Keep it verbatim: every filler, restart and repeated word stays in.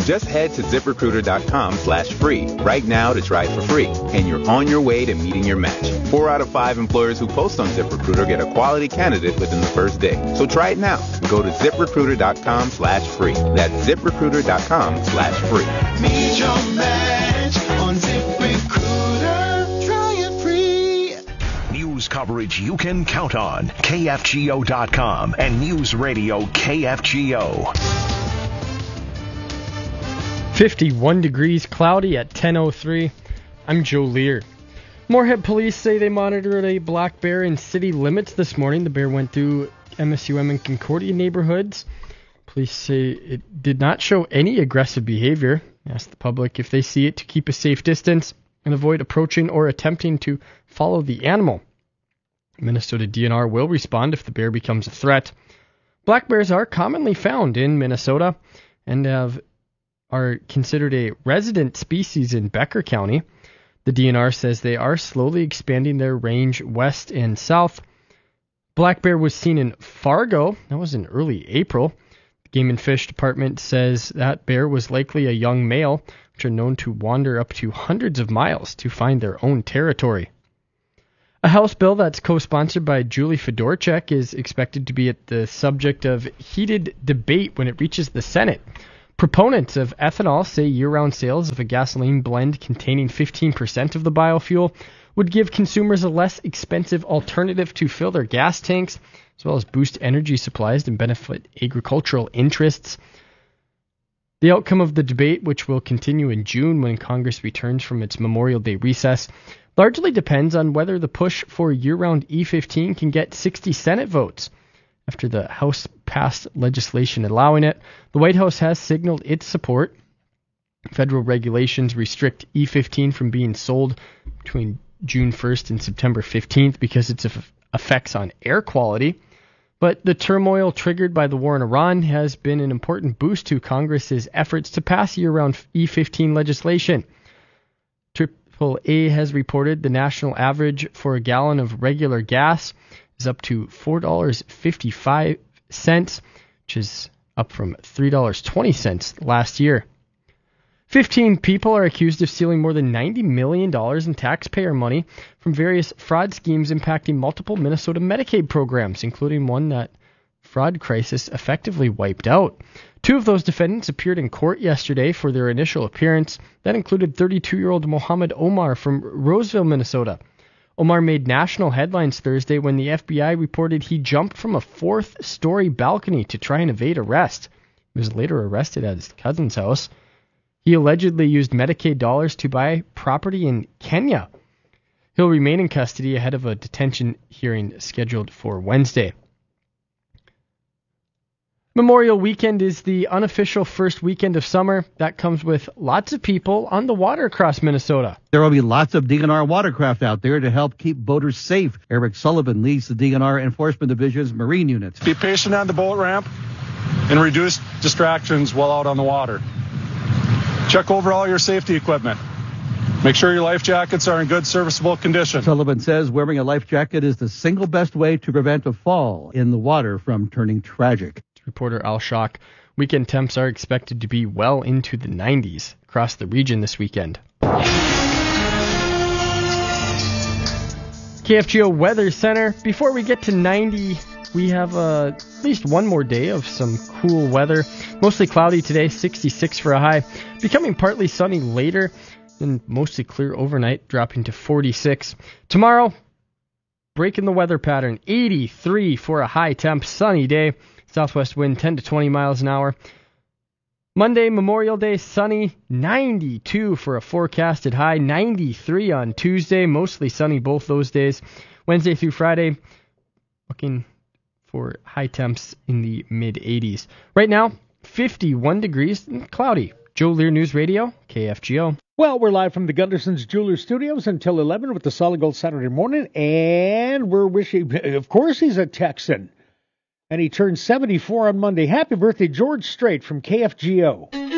Just head to ZipRecruiter.com slash free right now to try it for free, and you're on your way to meeting your match. Four out of five employers who post on ZipRecruiter get a quality candidate within the first day. So try it now. Go to ZipRecruiter.com slash free. That's ZipRecruiter.com slash free. Meet your match on ZipRecruiter. Try it free. News coverage you can count on. K F G O dot com and News Radio K F G O. fifty-one degrees, cloudy at ten oh three. I'm Joe Lear. Moorhead police say they monitored a black bear in city limits this morning. The bear went through M S U M and Concordia neighborhoods. Police say it did not show any aggressive behavior. They asked the public if they see it to keep a safe distance and avoid approaching or attempting to follow the animal. Minnesota D N R will respond if the bear becomes a threat. Black bears are commonly found in Minnesota and have are considered a resident species in Becker County. The D N R says they are slowly expanding their range west and south. Black bear was seen in Fargo. That was in early April. The Game and Fish Department says that bear was likely a young male, which are known to wander up to hundreds of miles to find their own territory. A House bill that's co-sponsored by Julie Fedorchak is expected to be at the subject of heated debate when it reaches the Senate. Proponents of ethanol say year-round sales of a gasoline blend containing fifteen percent of the biofuel would give consumers a less expensive alternative to fill their gas tanks, as well as boost energy supplies and benefit agricultural interests. The outcome of the debate, which will continue in June when Congress returns from its Memorial Day recess, largely depends on whether the push for year-round E fifteen can get sixty Senate votes. After the House passed legislation allowing it, the White House has signaled its support. Federal regulations restrict E fifteen from being sold between June first and September fifteenth because its effects on air quality. But the turmoil triggered by the war in Iran has been an important boost to Congress's efforts to pass year-round E fifteen legislation. Triple A has reported the national average for a gallon of regular gas is up to four dollars and fifty-five cents, which is up from three dollars and twenty cents last year. Fifteen people are accused of stealing more than ninety million dollars in taxpayer money from various fraud schemes impacting multiple Minnesota Medicaid programs, including one that fraud crisis effectively wiped out. Two of those defendants appeared in court yesterday for their initial appearance. That included thirty-two-year-old Mohammed Omar from Roseville, Minnesota. Omar made national headlines Thursday when the F B I reported he jumped from a fourth-story balcony to try and evade arrest. He was later arrested at his cousin's house. He allegedly used Medicaid dollars to buy property in Kenya. He'll remain in custody ahead of a detention hearing scheduled for Wednesday. Memorial Weekend is the unofficial first weekend of summer. That comes with lots of people on the water across Minnesota. There will be lots of D N R watercraft out there to help keep boaters safe. Eric Sullivan leads the D N R Enforcement Division's marine units. Be patient on the boat ramp and reduce distractions while out on the water. Check over all your safety equipment. Make sure your life jackets are in good serviceable condition. Sullivan says wearing a life jacket is the single best way to prevent a fall in the water from turning tragic. Reporter Al Shock. Weekend temps are expected to be well into the nineties across the region this weekend. K F G O Weather Center. Before we get to ninety, we have uh, at least one more day of some cool weather. Mostly cloudy today, sixty-six for a high. Becoming partly sunny later, then mostly clear overnight, dropping to forty-six. Tomorrow, breaking the weather pattern, eighty-three for a high temp, sunny day. Southwest wind ten to twenty miles an hour. Monday, Memorial Day, sunny, ninety-two for a forecasted high, ninety-three on Tuesday, mostly sunny both those days. Wednesday through Friday, looking for high temps in the mid-eighties. Right now, fifty-one degrees and cloudy. Joe Lear News Radio, K F G O. Well, we're live from the Gunderson's Jewelers Studios until eleven with the Solid Gold Saturday morning, and we're wishing, of course, he's a Texan. And he turned seventy-four on Monday. Happy birthday, George Strait from K F G O.